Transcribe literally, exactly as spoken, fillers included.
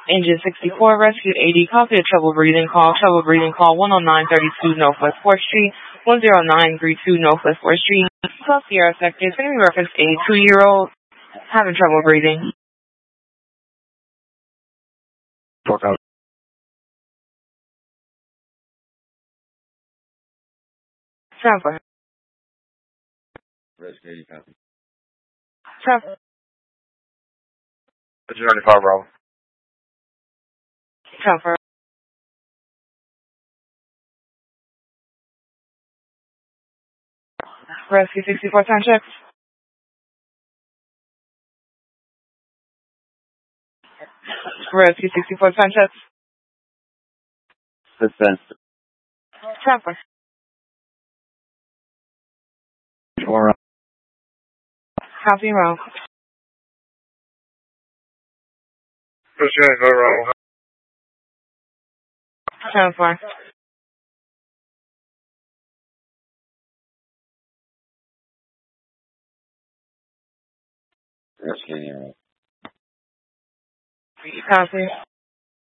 Engine sixty-four rescued A D. Copy of trouble breathing call. Trouble breathing call one oh nine thirty-two Northwest fourth Street, one oh nine thirty-two Northwest fourth Street. South Sierra sector. It's going to be reference a two-year-old having trouble breathing. Talk out. Transfer. Rescue eighty copy. Transfer. ninety-five Bravo. Transfer. Rescue sixty-four time checks. Rescue sixty-four time checks. Suspense. Transfer. Four. Copy round. Rescue ninety-five Bravo. Transfer. Rescue eighty. Copy.